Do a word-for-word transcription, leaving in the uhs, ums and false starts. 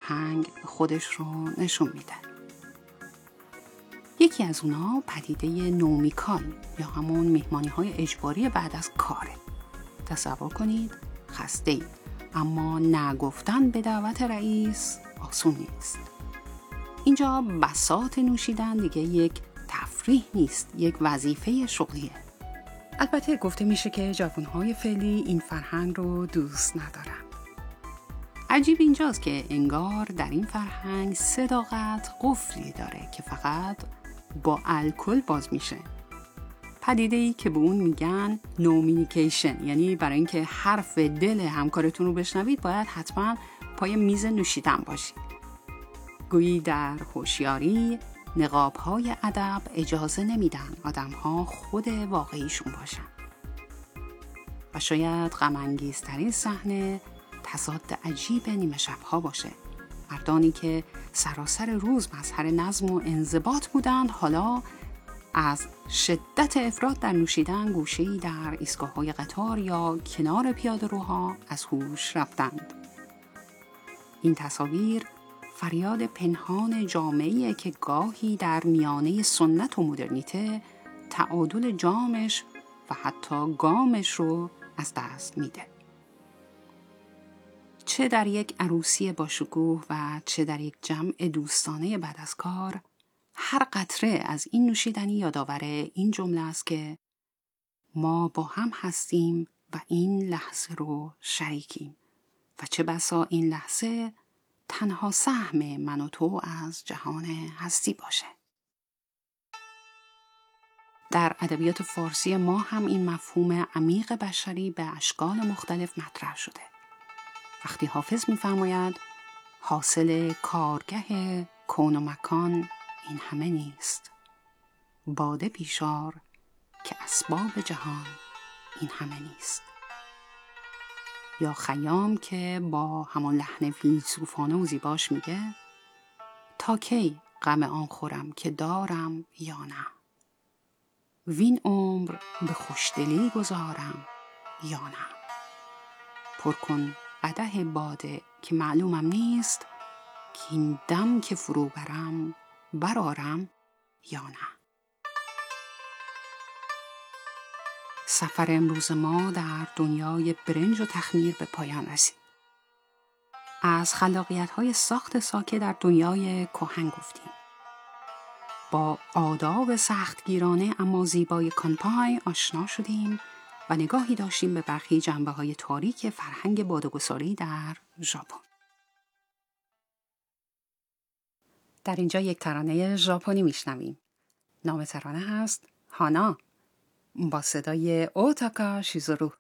فرهنگ خودش رو نشون میده. یکی از اونا پدیده نومیکال یا همون مهمانی های اجباری بعد از کاره. تصور کنید خسته اید اما نگفتن به دعوت رئیس آسون نیست. اینجا بساط نوشیدن دیگه یک تفریح نیست، یک وظیفه شغلیه. البته گفته میشه که جوانهای فعلی این فرهنگ رو دوست ندارن. عجیب اینجاست که انگار در این فرهنگ صداقت قفلی داره که فقط با الکل باز میشه. پدیده‌ای که به اون میگن نومینیکیشن، یعنی برای اینکه حرف دل همکارتون رو بشنوید باید حتما پای میز نوشیدن باشید. گویی در هوشیاری نقاب‌های ادب اجازه نمیدن آدم‌ها خود واقعیشون باشن. و شاید غم‌انگیزترین صحنه تضاد عجیب نیمه شب‌ها باشه. مردانی که سراسر روز مظهر نظم و انضباط بودند حالا از شدت افراط در نوشیدن گوشه‌ای در ایستگاه‌های قطار یا کنار پیاده‌روها از هوش رفتند. این تصاویر فریاد پنهان جامعه‌ایه که گاهی در میانه سنت و مدرنیته تعادل جامش و حتی گامش رو از دست میده. چه در یک عروسی با شکوه و چه در یک جمع دوستانه بعد از کار، هر قطره از این نوشیدنی یادآور این جمله است که ما با هم هستیم و این لحظه رو شریکیم و چه بسا این لحظه تنها سهم من و تو از جهان هستی باشه. در ادبیات فارسی ما هم این مفهوم عمیق بشری به اشکال مختلف مطرح شده. وقتی حافظ می‌فرماید حاصل کارگه کون و مکان این همه نیست، باده پیشار که اسباب جهان این همه نیست. یا خیام که با همون لحن فیلسوفانه و زیباش میگه تا کی غم آن خورم که دارم یا نه، وین عمر به خوشدلی گذارم یا نه، پر کن قدح باده که معلومم نیست که این دم که فرو برم برارم یا نه. سفر امروز ما در دنیای برنج و تخمیر به پایان رسید. از خلاقیت‌های ساخت ساکه در دنیای کهن گفتیم. با آداب سختگیرانه اما زیبای کانپای آشنا شدیم و نگاهی داشتیم به برخی جنبه‌های تاریک فرهنگ باده‌گساری در ژاپن. در اینجا یک ترانه ژاپنی میشنویم. نام ترانه هست هانا با صدای اوتاکا شیزورو.